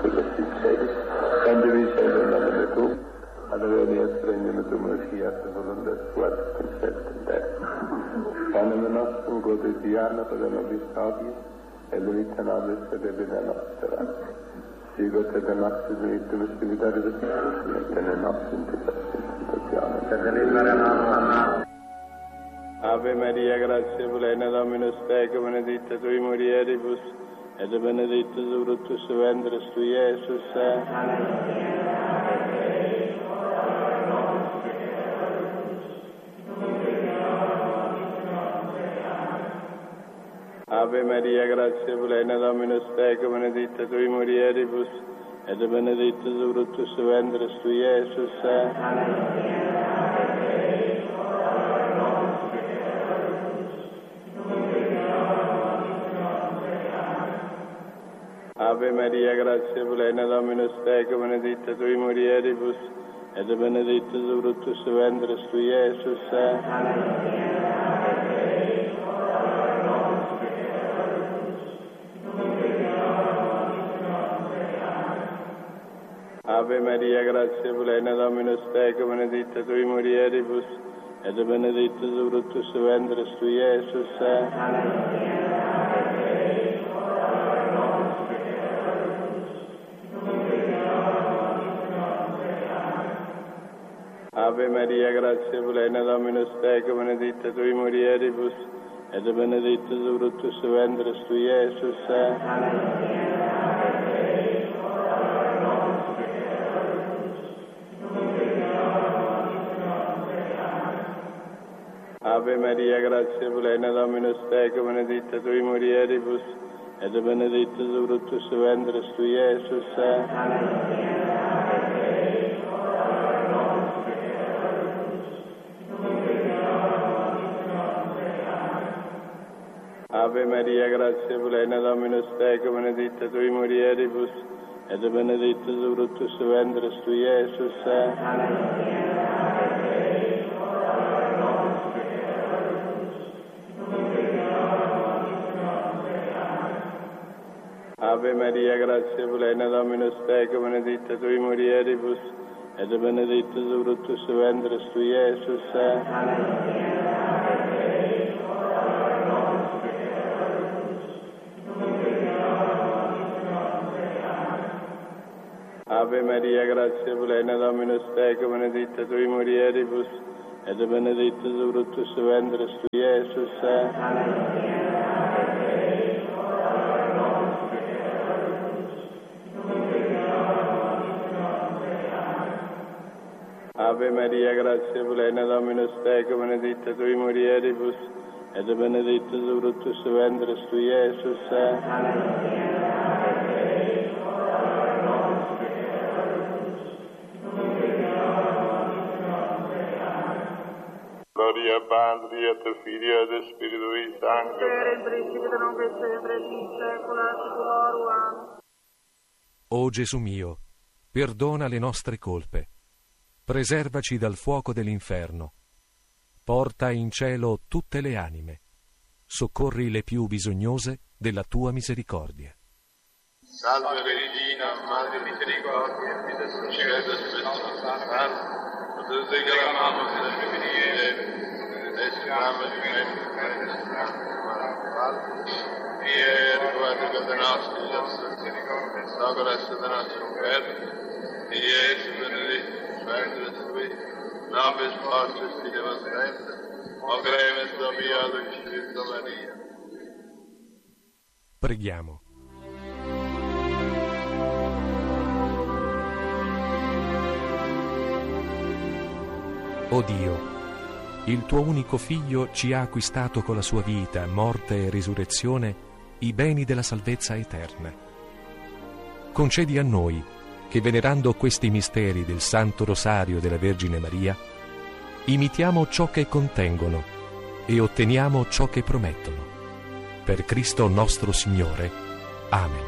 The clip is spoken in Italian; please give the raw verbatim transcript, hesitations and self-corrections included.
così sei. Quando vi sei del nome tu, allora essere in nome tuo fiat volontas tua consentente. Panem nostrum quotidiano per nobis hodie, e l'unità nobis per la vita nostra. Sigo te da nostri dirittum spirituali da Cristo, e nel nostro intercessione. Ave Maria, gratia plena, Dominus tecum, benedicta tui mulieribus, et benedictus fructus ventris tui, Iesus. Ave Maria, gratia plena, Dominus tecum, benedicta tui mulieribus, et benedictus fructus ventris tui, Iesus. Ave Maria, gratia plena, Dominus tecum, benedicta tui mulieribus, et benedictus fructus ventris tui, Iesus. Ave Maria, gratia plena, Dominus tecum, benedicta tui mulieribus, et benedictus fructus ventris tui, Iesus. Ave Maria, gratia plena, Dominus tecum, benedicta tui mulieribus, et benedictus fructus ventris tui, Iesus. Ave Maria, gratia plena, Dominus tecum, benedicta tui mulieribus, et benedictus fructus ventris tui, Iesus. Ave Maria, gratia plena, Dominus tecum, benedicta tui mulieribus, et benedictus fructus ventris tui, Iesus. Ave Maria, gratia plena, Dominus tecum, benedicta tui mulieribus, et benedictus fructus ventris tui, Iesus. Ave Maria, gratia plena, Dominus tecum, benedicta tui mulieribus, et benedictus fructus ventris tui, Iesus. Ave Maria, gratia plena, Dominus tecum, benedicta tui mulieribus, et benedictus fructus ventris tui, Iesus. Gloria Patri et Filii et Spiritui Sancti. Per il principio non che sempre in secula seculorum. O Gesù mio, perdona le nostre colpe, preservaci dal fuoco dell'inferno, porta in cielo tutte le anime, soccorri le più bisognose della tua misericordia. Salve Regina, Madre misericordia, e del Signore Spirito Santo, Nosotros te clamamos en el femenino, esperamos en el e riguardo che da nostri sacra da nostro Padre, e Gesù benedetto, Santo Spirito, nobis patris filius Sancti, o cremes Domino Spirito Maria. Preghiamo. O Dio, il tuo unico Figlio ci ha acquistato con la sua vita, morte e risurrezione i beni della salvezza eterna. Concedi a noi che, venerando questi misteri del Santo Rosario della Vergine Maria, imitiamo ciò che contengono e otteniamo ciò che promettono. Per Cristo nostro Signore. Amen.